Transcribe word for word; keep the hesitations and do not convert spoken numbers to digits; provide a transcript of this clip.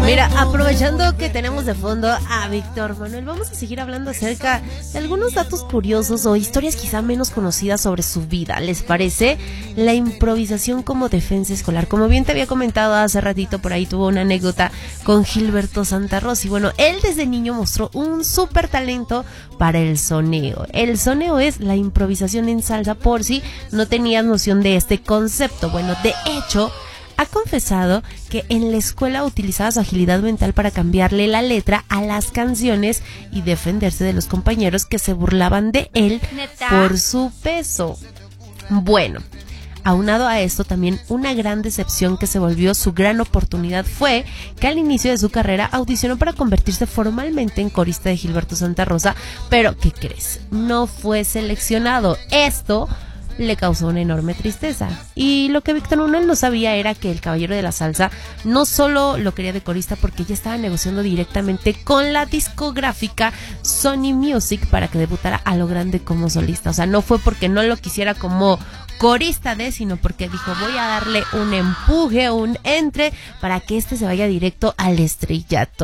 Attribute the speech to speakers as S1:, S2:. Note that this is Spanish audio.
S1: Mira, aprovechando que tenemos de fondo a Víctor Manuel, vamos a seguir hablando acerca de algunos datos curiosos o historias quizá menos conocidas sobre su vida. ¿Les parece? La improvisación como defensa escolar. Como bien te había comentado hace ratito, por ahí tuvo una anécdota con Gilberto Santa Rosa. Y bueno, él desde niño mostró un súper talento para el soneo. El soneo es la improvisación en salsa, por si no tenías noción de este concepto. Bueno, de hecho, ha confesado que en la escuela utilizaba su agilidad mental para cambiarle la letra a las canciones y defenderse de los compañeros que se burlaban de él ¿Neta? Por su peso. Bueno, aunado a esto, también una gran decepción que se volvió su gran oportunidad fue que al inicio de su carrera audicionó para convertirse formalmente en corista de Gilberto Santa Rosa, pero ¿qué crees? No fue seleccionado. Esto le causó una enorme tristeza. Y lo que Víctor Manuel no sabía era que el caballero de la salsa no solo lo quería de corista, porque ya estaba negociando directamente con la discográfica Sony Music para que debutara a lo grande como solista. O sea, no fue porque no lo quisiera como corista de, sino porque dijo, voy a darle un empuje, un entre, para que este se vaya directo al estrellato.